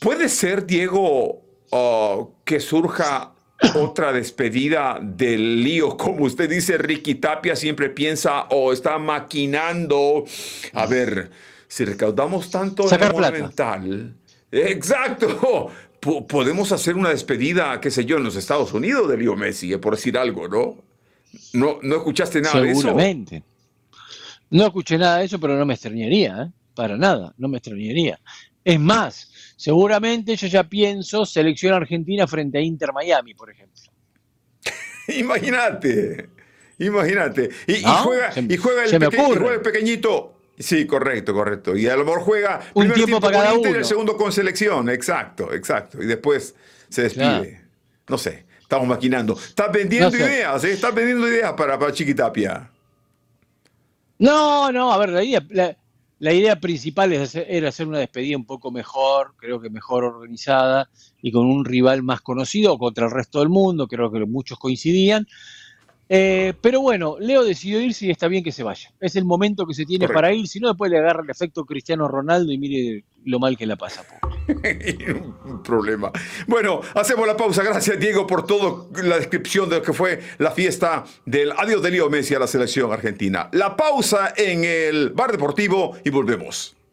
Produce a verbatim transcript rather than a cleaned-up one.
¿Puede ser, Diego, uh, que surja otra despedida del lío? Como usted dice, Ricky Tapia siempre piensa o está maquinando. A ver, si recaudamos tanto en el Sacar plata. Monumental. Exacto. Po- podemos hacer una despedida, qué sé yo, en los Estados Unidos de Leo Messi, eh, por decir algo, ¿no? ¿No, no escuchaste nada de eso? Seguramente. No escuché nada de eso, pero no me extrañaría, ¿eh? Para nada, no me extrañaría. Es más, seguramente yo ya pienso selección argentina frente a Inter Miami, por ejemplo. Imagínate, imagínate. Y, y ¿No? juega, Se, y juega el se me peque- y juega el ocurre. pequeñito. Sí, correcto, correcto. Y a lo mejor juega Un primer tiempo tiempo para con cada Inter y el uno. segundo con selección. Exacto, exacto. Y después se Claro. despide. No sé, estamos maquinando. Estás No vendiendo sé. ideas, ¿eh? Estás vendiendo ideas para, para Chiquitapia. No, no, a ver, la idea, la, la idea principal es hacer- era hacer una despedida un poco mejor, creo que mejor organizada y con un rival más conocido contra el resto del mundo, creo que muchos coincidían. Eh, pero bueno, Leo decidió irse y está bien que se vaya. Es el momento que se tiene para Correcto. ir, si no después le agarra el efecto Cristiano Ronaldo y mire lo mal que la pasa, pobre. Un problema. Bueno, hacemos la pausa. Gracias, Diego, por toda la descripción de lo que fue la fiesta del adiós de Leo Messi a la selección argentina. La pausa en el bar deportivo y volvemos.